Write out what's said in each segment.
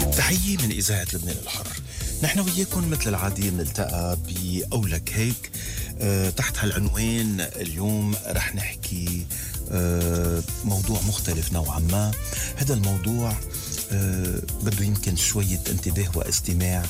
تحية من إذاعة لبنان الحر. نحن وياكم مثل العادة بنلتقى بأولك هيك تحت هالعنوان. اليوم رح نحكي موضوع مختلف نوعا ما. هذا الموضوع بده يمكن شوية انتباه واستماع.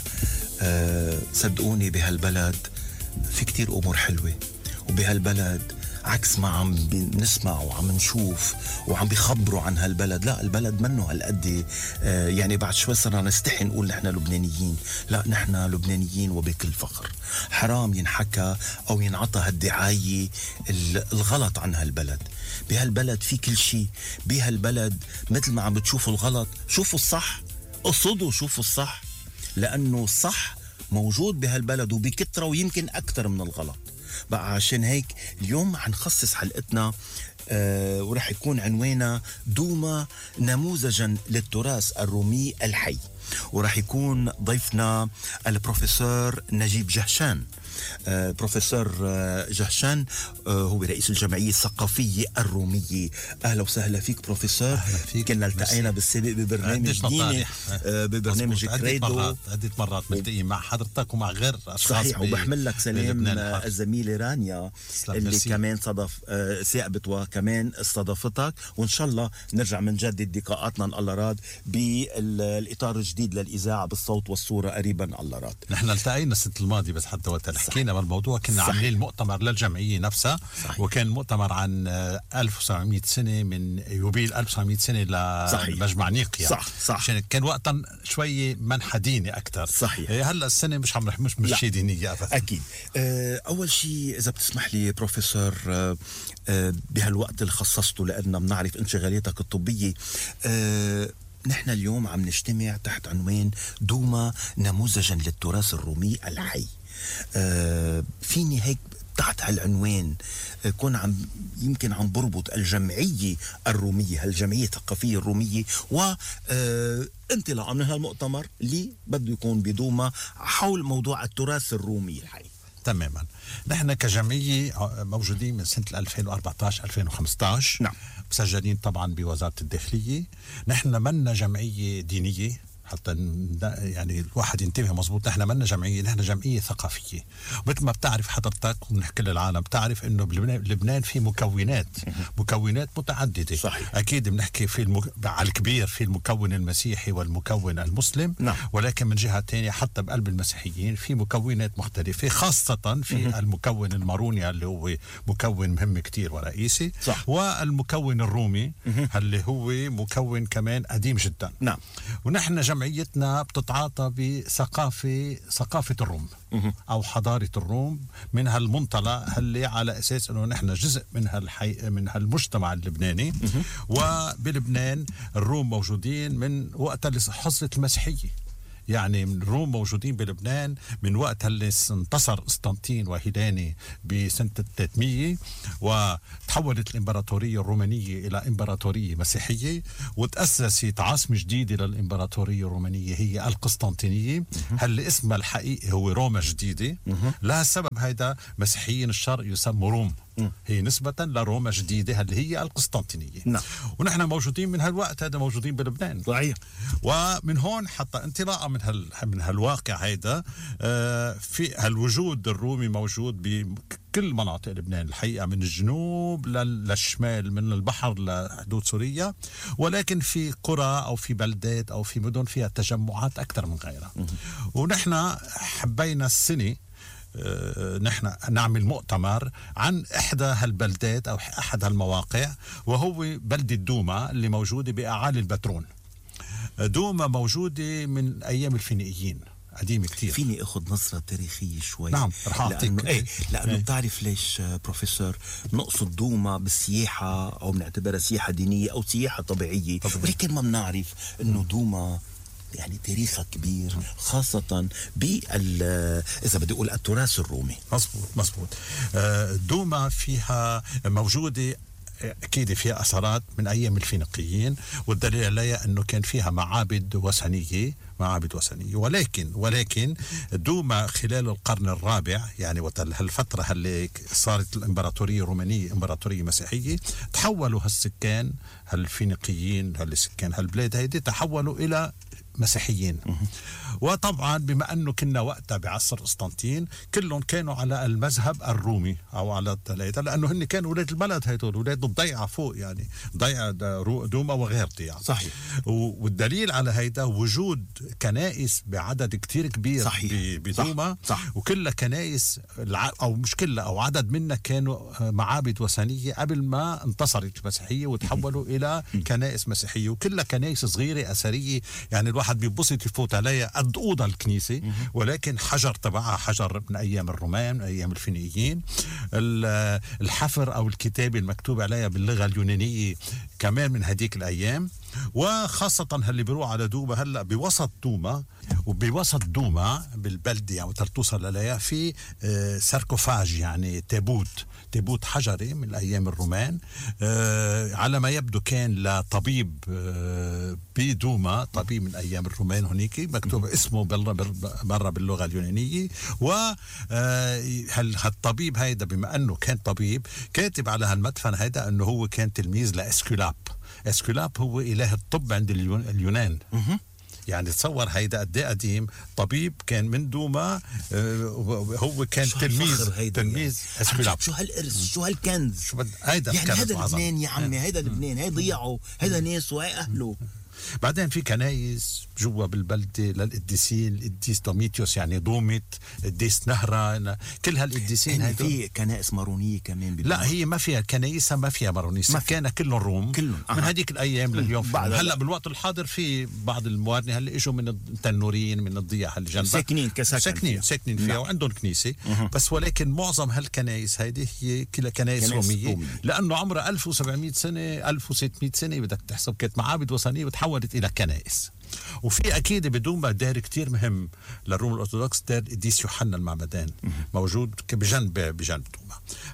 صدقوني بهالبلد في كتير أمور حلوة، وبهالبلد عكس ما عم بنسمع وعم نشوف وعم بيخبروا عن هالبلد، لا البلد منه هالقد. يعني بعد شوي صرنا نستحي نقول نحن لبنانيين. لا، نحن لبنانيين وبكل فخر. حرام ينحكى أو ينعطى هالدعاية الغلط عن هالبلد. بهالبلد في كل شيء. بهالبلد مثل ما عم بتشوفوا الغلط شوفوا الصح، اقصدوا شوفوا الصح، لأنه الصح موجود بهالبلد وبكترة ويمكن أكثر من الغلط. بقى عشان هيك اليوم حنخصص حلقتنا ورح يكون عنوانها دوما نموذجا للتراث الرومي الحي. ورح يكون ضيفنا البروفيسور نجيب جهشان. بروفيسور جهشان هو رئيس الجمعية الثقافية الرومية. أهلا وسهلا فيك بروفيسور. كنا التقينا بالسابق ببرنامج ديني، ببرنامج كريدو. عدة مرات ملتقي مع حضرتك ومع غير أشخاص. صحيح، وبحمل لك سلام الزميلة رانيا اللي كمان صدف ثاقبت وكمان استضافتك. وإن شاء الله نرجع منجدد لقاءاتنا إن الله راد بالإطار الجديد للإذاعة بالصوت والصورة قريبا الله راد. نحن التقينا السنة الماضية بس حتى وقت حكينا بالموضوع كنا عاملين مؤتمر للجمعية نفسها. صحيح. وكان مؤتمر عن 1900 سنة من يوبيل 1900 سنة لمجمع نيقيا. صح. عشان كان وقتا شوي منحة ديني أكثر. صحيح. هلا السنة مش شيء دينية أبدا. أكيد. أول شيء إذا بتسمح لي بروفيسور بهالوقت اللي خصصته لأننا بنعرف انشغالاتك الطبية، نحن اليوم عم نجتمع تحت عنوان دوما نموذجا للتراث الرومي الحي. فيني هيك تحت هالعنوان كون يمكن عم بربط الجمعية الرومية، هالجمعية الثقافية الرومية، وانطلاقا من هالمؤتمر اللي بده يكون بدوما حول موضوع التراث الرومي الحي. تماما. نحن كجمعية موجودين من سنة 2014-2015. نعم. مسجلين طبعا بوزارة الداخلية. نحن منا جمعية دينية حتى يعني الواحد ينتبه مظبوط. نحن منا جمعية، نحن جمعية ثقافية. مثل ما بتعرف حضرتك وبنحكي للعالم، بتعرف انه بلبنان في مكونات متعددة. صحيح. اكيد بنحكي على الكبير في المكون المسيحي والمكون المسلم. نعم. ولكن من جهة تانية حتى بقلب المسيحيين في مكونات مختلفة، خاصة في المكون الماروني اللي هو مكون مهم كتير ورئيسي. صح. والمكون الرومي اللي هو مكون كمان قديم جدا. نعم. ونحن جمعيتنا بتتعاطى بثقافة الروم أو حضارة الروم من هالمنطلق اللي على أساس أنه نحن جزء من هالمجتمع اللبناني. وبلبنان الروم موجودين من وقت اللي حصلت المسيحية. يعني الروم موجودين بلبنان من وقت اللي انتصر قسطنطين وهيلاني بسنة 300، وتحولت الإمبراطورية الرومانية إلى إمبراطورية مسيحية، وتأسست عاصمة جديدة للإمبراطورية الرومانية هي القسطنطينية. اللي اسمها الحقيقي هو روما جديدة. لها السبب هيدا مسيحيين الشرق يسموا روم، هي نسبة لروما جديدة اللي هي القسطنطينية. نعم. ونحن موجودين من هالوقت هذا موجودين بلبنان. صحيح. ومن هون حتى انطلاقا من هالواقع هيدا في هالوجود الرومي موجود بكل مناطق لبنان الحقيقة، من الجنوب للشمال، من البحر لحدود سوريا. ولكن في قرى أو في بلدات أو في مدن فيها تجمعات أكثر من غيرها. ونحن حبينا السنة نحن نعمل مؤتمر عن إحدى هالبلدات أو أحد هالمواقع، وهو بلدة دوما اللي موجودة بأعالي البترون. دوما موجودة من أيام الفينيقيين، قديمة كتير. فيني أخذ نظرة تاريخية شوي؟ نعم رح أعطيك. لأنه بتعرف ليش بروفيسور نقصد دوما بالسياحة أو بنعتبرها سياحة دينية أو سياحة طبيعية. ولكن ما بنعرف أنه دوما يعني تاريخها كبير، خاصة إذا بدي أقول التراث الرومي. مظبوط. دوما فيها موجودة أكيد فيها أثرات من أيام الفينيقيين، والدليل عليها أنه كان فيها معابد وثنية. ولكن دوما خلال القرن الرابع، يعني هالفترة اللي صارت الإمبراطورية الرومانية إمبراطورية مسيحية، تحولوا هالسكان هالفينيقيين سكان هالبلاد هيدي تحولوا إلى مسيحيين. وطبعا بما أنه كنا وقتها بعصر قسطنطين كلهم كانوا على المذهب الرومي أو على الثلاثة، لأنه هن كانوا ولاد البلد، هيدول ولاد الضيعة فوق، يعني ضيعة دوما وغير ضيعة. صحيح. والدليل على هيدا وجود كنائس بعدد كتير كبير بدوما. صح. وكلها كنائس أو مش كلها، أو عدد منها كانوا معابد وثنية قبل ما انتصرت المسيحية وتحولوا إلى كنائس مسيحية، وكلها كنائس صغيرة أثرية، يعني الواحد بيبسط يفوت عليها قد أوضة الكنيسة، ولكن حجر تبعها حجر من أيام الرومان، من أيام الفينيين. الحفر أو الكتابة المكتوب عليها باللغة اليونانية كمان من هديك الأيام. وخاصة اللي بيروح على دوما هلأ بوسط دوما، وبوسط دوما بالبلدة أو ترتوصل عليها في ساركوفاج، يعني تابوت حجري من أيام الرومان، على ما يبدو كان لطبيب بدوما، طبيب من أيام الرومان هناك، مكتوب اسمه مرة باللغة اليونانية. وهالطبيب هيدا بما أنه كان طبيب كاتب على هالمدفن هيدا أنه هو كان تلميذ لإسكولاب. إسكولاب هو إله الطب عند اليونان. يعني تصور هيدا قد ايه قديم، طبيب كان من دوما، هو كان تلميذ اسكولاب. شو هالارث، شو هالكنز، هيدا يعني هذا لبنان يا عمي، هيدا لبنان، هيدا ضيعوا، هيدا ناس وهي اهله. بعدين في كنايس جوا بالبلدة للقديسين، القديس دوميتيوس يعني دومت، القديس نهرة، كل هالقديسين هيدول. في كنائس مارونية كمان لا هي ما فيها كنايسها، ما فيها مارونية، كان كلهم روم من هديك الأيام لليوم. هلا بالوقت الحاضر في بعض الموارنة هلا اجوا من التنورين، من الضيعة اللي جنبها ساكنين فيها وعندهم كنيسة. بس ولكن معظم هالكنايس هيدي هي كلها كنايس رومية، لأنه عمرها 1700 سنة 1600 سنة بدك تحسب، كانت معابد وثنية وتحولت إلى كنائس. وفي أكيد بدوما دار كتير مهم للروم الأرثوذكس، دار القديس يوحنا المعمدان، موجود بجنب دوما.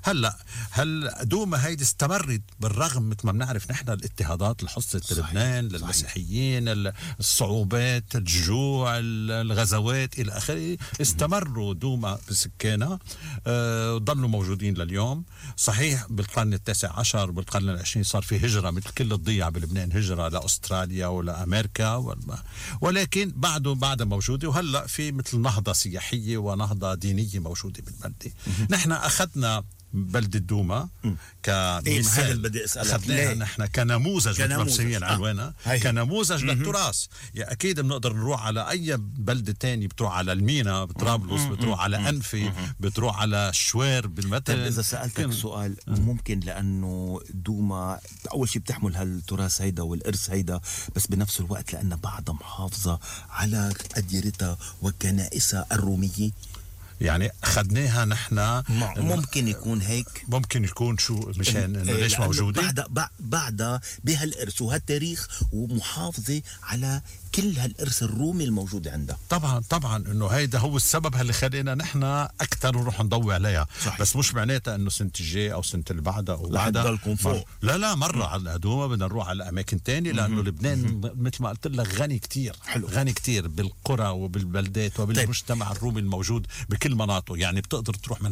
هل دوما هيدي استمرت بالرغم مثل ما بنعرف نحن الاضطهادات اللي حصلت لبنان للمسيحيين، الصعوبات، الجوع، الغزوات إلى آخره، استمروا دوما بسكانها، ضلوا موجودين لليوم. صحيح بالقرن التاسع عشر بالقرن العشرين صار في هجرة مثل كل الضيعة بلبنان، هجرة لأستراليا ولأمريكا، ولكن بعد موجودة. وهلأ في مثل نهضة سياحية ونهضة دينية موجودة بالبلدة. نحن أخذنا بلدة دوما كمثال، بدي أسألك أخذناها نحن كنموذج عنوانها كنموذج للتراث. يعني أكيد بنقدر نروح على أي بلدة تاني، بتروح على المينا بطرابلس، بتروح على أنفي، بتروح على الشوير بالمثل. إذا سألتك سؤال ممكن، لأنه دوما أول شيء بتحمل هالتراث هيدا والإرث هيدا، بس بنفس الوقت لأنها بعدها محافظة على أديرتها وكنائسها الرومية، يعني أخذناها نحن. ممكن يكون هيك، ممكن يكون شو مشان ليش موجودة بعد بهالإرث وهالتاريخ، ومحافظة على كل هالإرث الرومي الموجود عندها. طبعا إنه هيدا هو السبب اللي خلينا نحن أكثر نروح نضوي عليها. صحيح. بس مش معناتها إنه سنة الجاي أو سنة اللي بعدها أو بعدها فوق. لا مرة على دوما بدنا نروح على أماكن تانية، لأنه لبنان مثل ما قلت لك غني كتير. حلو. غني كتير بالقرى وبالبلدات وبالمجتمع الرومي الموجود بكل مناطقه، يعني بتقدر تروح من